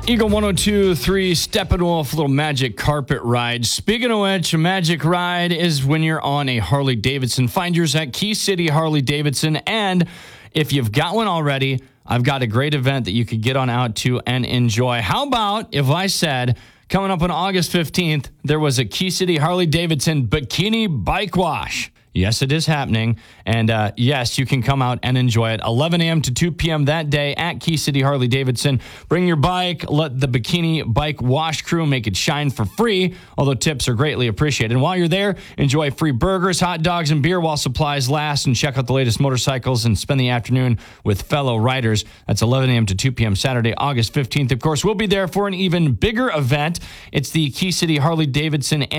Eagle 102.3 Steppenwolf, little magic carpet ride. Speaking of which, a magic ride is when you're on a Harley Davidson. Find yours at Key City Harley Davidson. And if you've got one already, I've got a great event that you could get on out to and enjoy. How about if I said, coming up on August 15th, there was a Key City Harley Davidson bikini bike wash? Yes, it is happening. And yes, you can come out and enjoy it. 11 a.m. to 2 p.m. that day at Key City Harley Davidson. Bring your bike. Let the bikini bike wash crew make it shine for free, although tips are greatly appreciated. And while you're there, enjoy free burgers, hot dogs, and beer while supplies last. And check out the latest motorcycles and spend the afternoon with fellow riders. That's 11 a.m. to 2 p.m. Saturday, August 15th. Of course, we'll be there for an even bigger event. It's the Key City Harley Davidson